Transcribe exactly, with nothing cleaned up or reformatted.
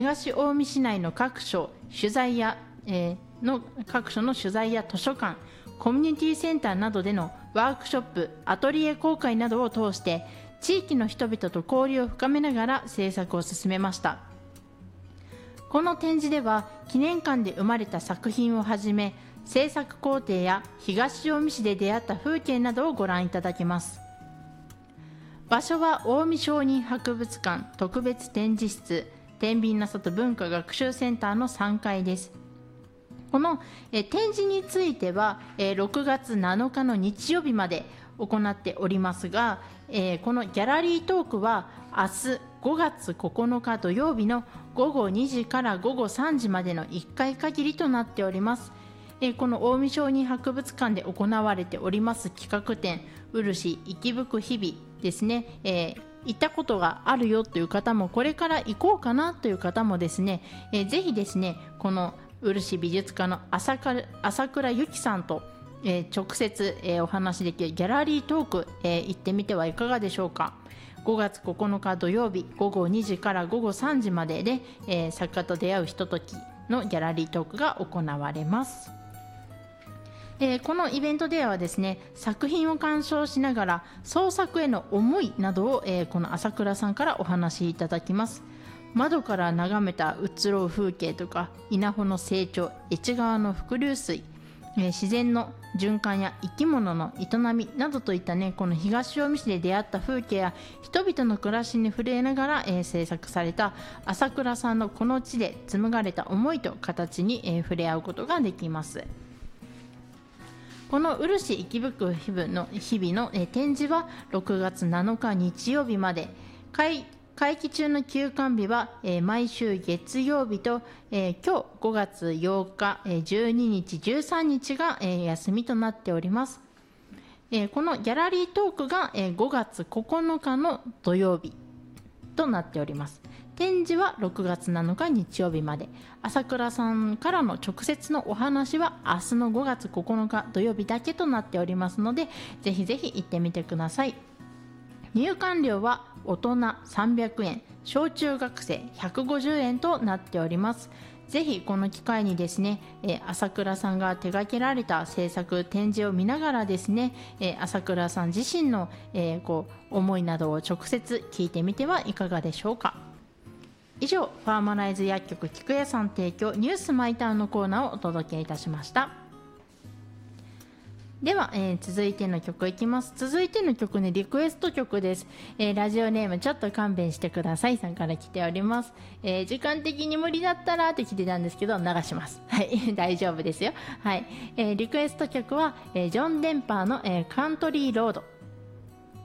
東近江市内の各所取材や、えー、の各所の取材や図書館、コミュニティセンターなどでのワークショップ、アトリエ公開などを通して地域の人々と交流を深めながら制作を進めました。この展示では記念館で生まれた作品をはじめ、制作工程や東近江市で出会った風景などをご覧いただけます。場所は近江商人博物館特別展示室天秤の里文化学習センターのさんがいです。このえ展示についてはえろくがつなのかの日曜日まで行っておりますが、えこのギャラリートークは明日ごがつここのか土曜日のごごにじからごごさんじまでのいっかい限りとなっております。えこの近江商人博物館で行われております企画展、漆生き吹く日々ですね、えー行ったことがあるよという方も、これから行こうかなという方もですね、えー、ぜひですね、この漆美術家の朝倉、朝倉由紀さんと、えー、直接、えー、お話できるギャラリートーク、えー、行ってみてはいかがでしょうか。ごがつここのか土曜日ごごにじからごごさんじまでで、えー、作家と出会うひとときのギャラリートークが行われます。えー、このイベントではですね、作品を鑑賞しながら創作への思いなどを、えー、この朝倉さんからお話しいただきます。窓から眺めた移ろう風景とか、稲穂の成長、越川の伏流水、えー、自然の循環や生き物の営みなどといったね、この東近江市で出会った風景や人々の暮らしに触れながら、えー、制作された朝倉さんのこの地で紡がれた思いと形に、えー、触れ合うことができます。この漆生き吹く日々の、日々のえ展示はろくがつなのか日曜日まで、会会期中の休館日は、えー、毎週月曜日と、えー、今日ごがつようか、えー、じゅうににちじゅうさんにちが、えー、休みとなっております。えー、このギャラリートークが、えー、ごがつここのかの土曜日となっております。展示はろくがつなのか日曜日まで、朝倉さんからの直接のお話は明日のごがつここのか土曜日だけとなっておりますので、ぜひぜひ行ってみてください。入館料は大人さんびゃくえん、小中学生ひゃくごじゅうえんとなっております。ぜひこの機会にですね、えー、朝倉さんが手掛けられた制作展示を見ながらですね、えー、朝倉さん自身の、えー、こう思いなどを直接聞いてみてはいかがでしょうか。以上、ファーマライズ薬局菊屋さん提供ニュースマイタウンのコーナーをお届けいたしました。では、えー、続いての曲いきます。続いての曲ね、リクエスト曲です。えー、ラジオネームちょっと勘弁してくださいさんから来ております。えー、時間的に無理だったらって来てたんですけど、流します。はい、大丈夫ですよ。はい、えー、リクエスト曲は、えー、ジョン・デンパーの、えー、カントリーロード。